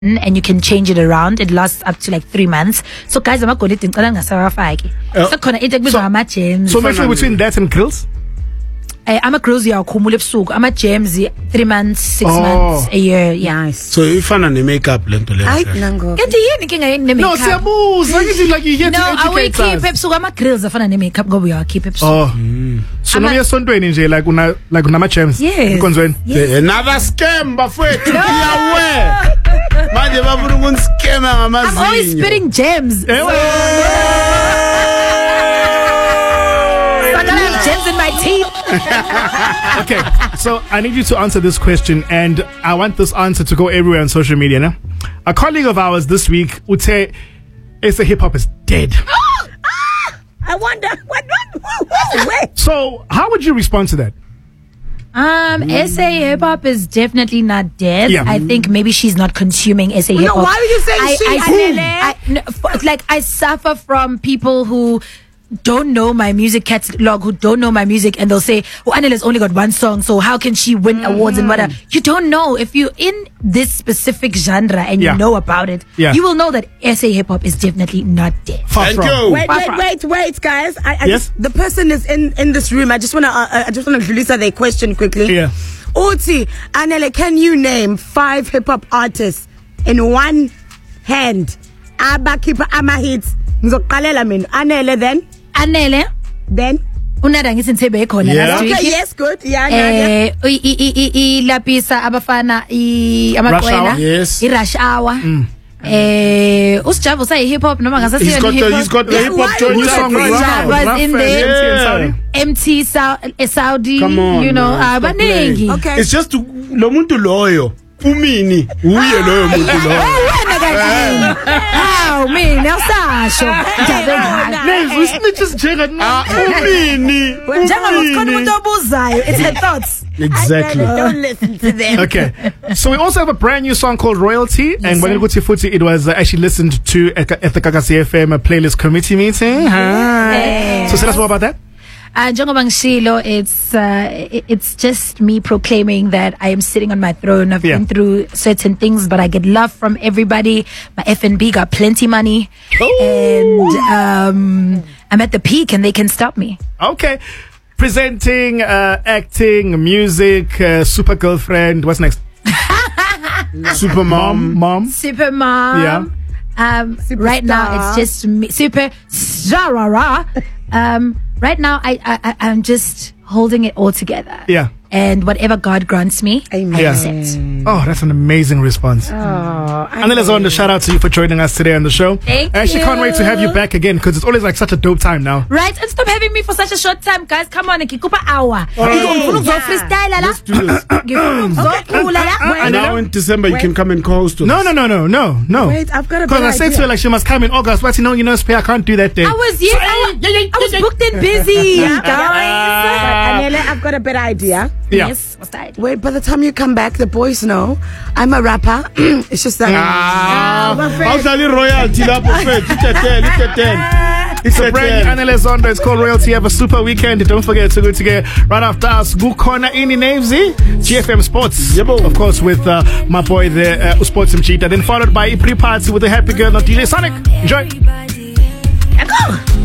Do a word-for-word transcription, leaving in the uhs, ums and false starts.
and you can change it around. It lasts up to like three months. So guys, I'm not going to tell you so can I take my gems. So much between that and grills? I'm a cruise ya khumule ebusuku. I'm a gems three months, six oh. months, a year. Yeah. Nice. So if I need makeup lento le. I nango. Kanti yini kinga yini makeup? No, siyabuza. Like is like you here no, to educate us. No, I will keep ebusuku. I'm a grills afana ne makeup ngoba uya keep ebusuku. Oh. Mm. So no yasontweni nje like una like una gems. Yes. Inkonzweni. Another scam bafethu. Iyawe. Manje bafuna ukunskema ngamazinyo. I'm always spitting gems. Gems in my teeth. Okay, so I need you to answer this question, and I want this answer to go everywhere on social media. No? A colleague of ours this week would say, "S A hip hop is dead." I wonder what. what wait. So, how would you respond to that? Um, mm. S A hip hop is definitely not dead. Yeah. I think maybe she's not consuming S A well, hip hop. No, why are you saying I, she? I, I, I, no, for, like I suffer from people who don't know my music catalog, who don't know my music, and they'll say, "Oh, Anela's only got one song, so how can she win mm-hmm. awards and whatever?" You don't know. If you're in this specific genre and yeah. you know about it, yeah. you will know that S A hip hop is definitely not dead. Far Thank from. you. Wait, Far wait, from. wait, wait, guys. I, I yes? just, the person is in in this room. I just wanna, uh, I just wanna release their question quickly. Yeah. Uthi, Anele, can you name five hip hop artists in one hand? Aba keeper ama hits. Ngizoqalela mina. Anele then. Anele. Then unada ngisintebe ekhona yeah. last week. Okay, yes, good. Yeah, eh i i i lapisa abafana i amaqwela yes. I rush hour. Mm. Eh usijavo say hip hop noma ngase he's got the, he's got the hip hop joint song was in there. M T Saudi, come on, you know, abaningi. uh, okay. It's just lo muntu loyo umini uye loyo muntu loyo. How me nelsasho Names snitches jenga umini umini. It's her thoughts. Exactly. Don't listen to them. Okay, so we also have a brand new song called Royalty, yes, and when it Futi, it was uh, actually listened to at, at the Kakasi F M a playlist committee meeting. Hi. So tell us more about that. Uh, Njengoba ngishilo, it's uh, it's just me proclaiming that I am sitting on my throne. I've yeah. been through certain things, but I get love from everybody. My F N B got plenty money, oh. and um, I'm at the peak, and they can stop me. Okay, presenting, uh, acting, music, uh, super girlfriend. What's next? Super mom, mom, super mom. Yeah. Um, right now it's just me, super zarara. Um, right now I, I I'm just holding it all together. Yeah. And whatever God grants me, Amen. I Yeah. accept. Oh, that's an amazing response. Oh, Anela Zondo, shout out to you for joining us today on the show. Thank I actually you. can't wait to have you back again because it's always like such a dope time now. Right? And stop having me for such a short time, guys. Come on, Kikupa hour. Hey, Ngifuna yeah. freestyle la. let's do this. Ngifuna la. And now in December you Wait. can come and co-host to No, no, no, no, no, no. Wait, I've got a Because better I said idea. to her like she must come in August, but you know, you know, I can't do that day. I was yes, I, I was booked and busy, guys. But Anele, I've got a better idea. Yeah. Yes, what's that? Wait, by the time you come back, the boys know I'm a rapper. It's just that. Ah, my friend. how's the royalty lapho fethu? It's a ten, it's a ten. It's a brand new Anela Zondo. It's called Royalty. Have a super weekend. Don't forget to go together right after us. Gukona ini Navesy, G F M Sports. Yebo. Of course, with uh, my boy the uh, Sports Mchita. Then followed by Ipri Party with the Happy Girl of D J Sonic. Enjoy. Go.